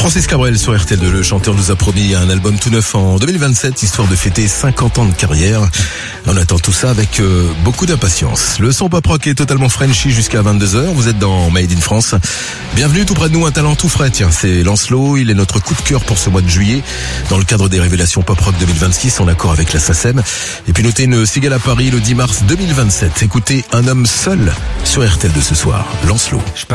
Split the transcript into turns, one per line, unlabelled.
Francis Cabrel sur RTL2, le chanteur nous a promis un album tout neuf en 2027, histoire de fêter 50 ans de carrière. On attend tout ça avec beaucoup d'impatience. Le son pop rock est totalement Frenchy jusqu'à 22h. Vous êtes dans Made in France. Bienvenue tout près de nous, un talent tout frais. Tiens, c'est Lancelot. Il est notre coup de cœur pour ce mois de juillet. Dans le cadre des révélations pop rock 2026, en accord avec la SACEM. Et puis notez une cigale à Paris le 10 mars 2027. Écoutez Un homme seul sur RTL2 ce soir. Lancelot.